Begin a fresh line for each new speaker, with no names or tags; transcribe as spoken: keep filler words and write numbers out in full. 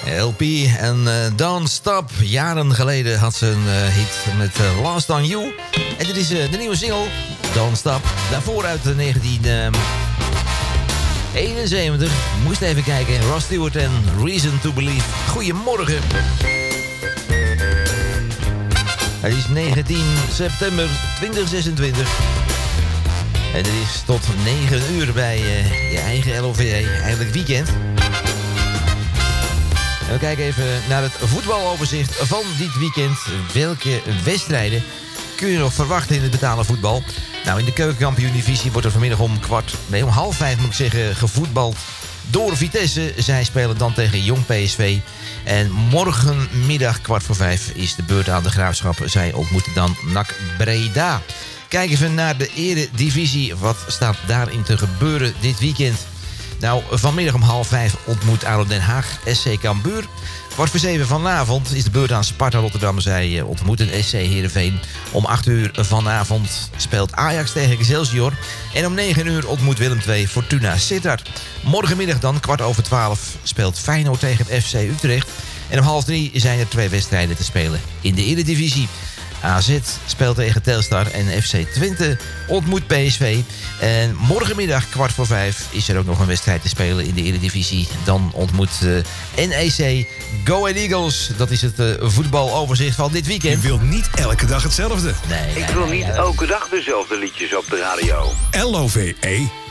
L P en uh, Don't Stop. Jaren geleden had ze een uh, hit met uh, Lost on You. En dit is uh, de nieuwe single, Don't Stop. Daarvoor uit uh, negentien eenenzeventig. Moest even kijken. Ross Stewart en Reason to Believe. Goedemorgen. Het is negentien september tweeduizend zesentwintig. En het is tot negen uur bij uh, je eigen L O V E. Eigenlijk weekend. En we kijken even naar het voetbaloverzicht van dit weekend. Welke wedstrijden kun je nog verwachten in het betalen voetbal? Nou, in de keukenkampioen-divisie wordt er vanmiddag om kwart... Nee, om half vijf moet ik zeggen, gevoetbald door Vitesse. Zij spelen dan tegen Jong P S V. En morgenmiddag kwart voor vijf is de beurt aan de Graafschap. Zij ontmoeten dan N A C Breda. Kijk even naar de eredivisie. Wat staat daarin te gebeuren dit weekend? Nou, vanmiddag om half vijf ontmoet A D O Den Haag S C Cambuur. Kwart voor zeven vanavond is de beurt aan Sparta Rotterdam. Zij ontmoeten S C Heerenveen. Om acht uur vanavond speelt Ajax tegen Excelsior. En om negen uur ontmoet Willem twee Fortuna Sittard. Morgenmiddag dan, kwart over twaalf, speelt Feyenoord tegen F C Utrecht. En om half drie zijn er twee wedstrijden te spelen in de eredivisie. A Z speelt tegen Telstar en F C Twente ontmoet P S V. En morgenmiddag kwart voor vijf is er ook nog een wedstrijd te spelen in de eredivisie. Dan ontmoet uh, N E C Go Ahead Eagles. Dat is het uh, voetbaloverzicht van dit weekend.
Je wilt niet elke dag hetzelfde.
Nee, nee,
Ik wil
nee,
niet
nee.
elke dag dezelfde liedjes op de radio.
L O V E